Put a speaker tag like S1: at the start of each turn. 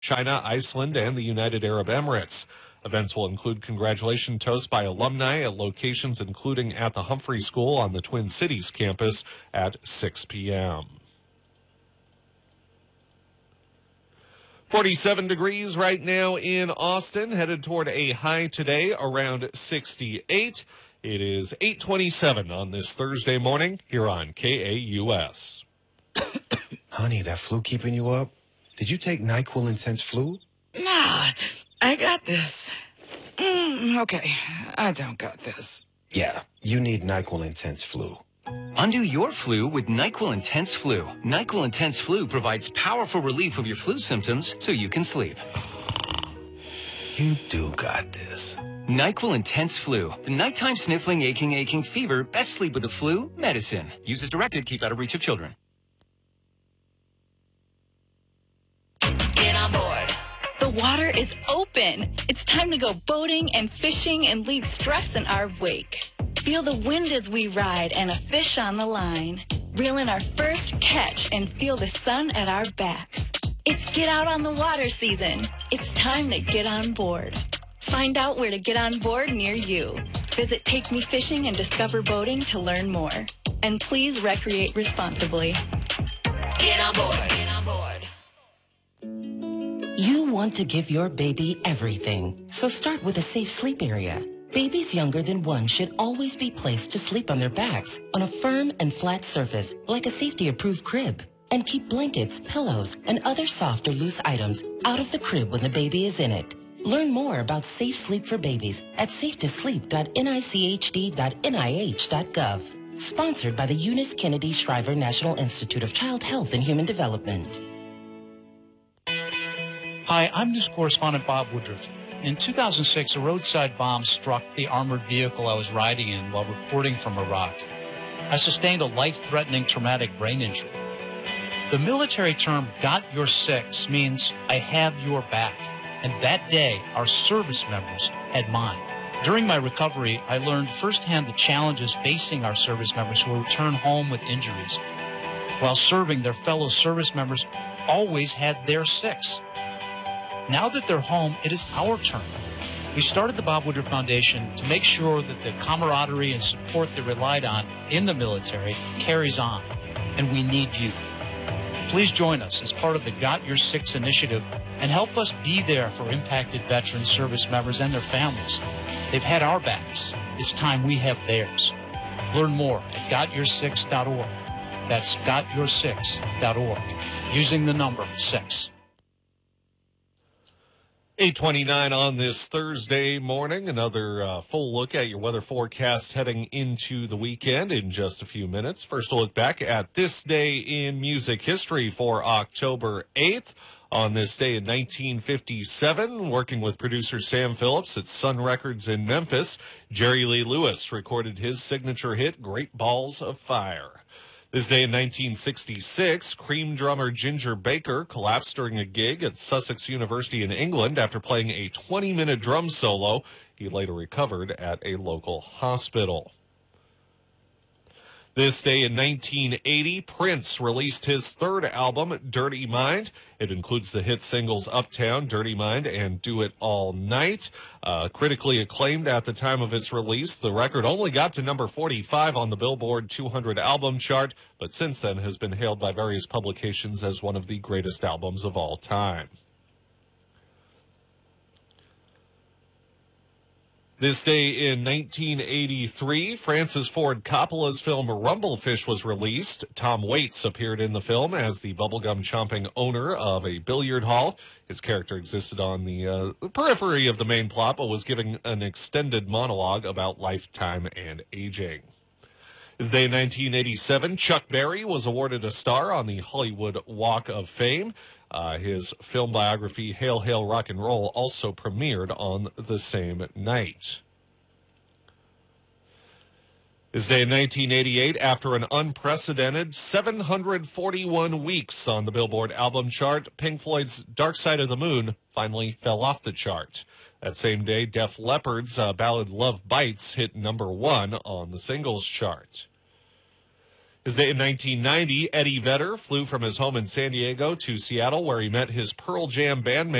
S1: China, Iceland, and the United Arab Emirates. Events will include congratulation toasts by alumni at locations including at the Humphrey School on the Twin Cities campus at 6 p.m. 47 degrees right now in Austin, headed toward a high today around 68. It is 8:27 on this Thursday morning here on KAUS.
S2: Honey, that flu keeping you up? Did you take NyQuil Intense Flu?
S3: Nah, I got this. Okay, I don't got this.
S2: Yeah, you need NyQuil Intense Flu.
S4: Undo your flu with NyQuil Intense Flu. NyQuil Intense Flu provides powerful relief of your flu symptoms so you can sleep.
S2: You do got this.
S4: NyQuil Intense Flu. The nighttime sniffling, aching fever. Best sleep with the flu medicine. Use as directed. Keep out of reach of children.
S5: Get on board.
S6: The water is open. It's time to go boating and fishing and leave stress in our wake. Feel the wind as we ride and a fish on the line. Reel in our first catch and feel the sun at our backs. It's get out on the water season. It's time to get on board. Find out where to get on board near you. Visit Take Me Fishing and Discover Boating to learn more. And please recreate responsibly.
S5: Get on board. Get on board.
S7: You want to give your baby everything, so start with a safe sleep area. Babies younger than 1 should always be placed to sleep on their backs on a firm and flat surface like a safety-approved crib. And keep blankets, pillows, and other soft or loose items out of the crib when the baby is in it. Learn more about safe sleep for babies at safetoSleep.nichd.nih.gov. Sponsored by the Eunice Kennedy Shriver National Institute of Child Health and Human Development.
S8: Hi, I'm news correspondent Bob Woodruff. In 2006, a roadside bomb struck the armored vehicle I was riding in while reporting from Iraq. I sustained a life-threatening traumatic brain injury. The military term, "got your six," means I have your back. And that day, our service members had mine. During my recovery, I learned firsthand the challenges facing our service members who return home with injuries. While serving, their fellow service members always had their six. Now that they're home, it is our turn. We started the Bob Woodruff Foundation to make sure that the camaraderie and support they relied on in the military carries on. And we need you. Please join us as part of the Got Your Six initiative and help us be there for impacted veteran service members and their families. They've had our backs. It's time we have theirs. Learn more at gotyoursix.org. That's gotyoursix.org. Using the number 6.
S1: 8:29 on this Thursday morning. Another full look at your weather forecast heading into the weekend in just a few minutes. First, a look back at this day in music history for October 8th. On this day in 1957, working with producer Sam Phillips at Sun Records in Memphis, Jerry Lee Lewis recorded his signature hit, Great Balls of Fire. This day in 1966, Cream drummer Ginger Baker collapsed during a gig at Sussex University in England after playing a 20-minute drum solo. He later recovered at a local hospital. This day in 1980, Prince released his third album, Dirty Mind. It includes the hit singles Uptown, Dirty Mind, and Do It All Night. Critically acclaimed at the time of its release, the record only got to number 45 on the Billboard 200 album chart, but since then has been hailed by various publications as one of the greatest albums of all time. This day in 1983, Francis Ford Coppola's film Rumblefish was released. Tom Waits appeared in the film as the bubblegum-chomping owner of a billiard hall. His character existed on the periphery of the main plot, but was giving an extended monologue about lifetime and aging. This day in 1987, Chuck Berry was awarded a star on the Hollywood Walk of Fame. His film biography, Hail, Hail, Rock and Roll, also premiered on the same night. This day in 1988, after an unprecedented 741 weeks on the Billboard album chart, Pink Floyd's Dark Side of the Moon finally fell off the chart. That same day, Def Leppard's ballad Love Bites hit number 1 on the singles chart. His day in 1990, Eddie Vedder flew from his home in San Diego to Seattle, where he met his Pearl Jam bandmate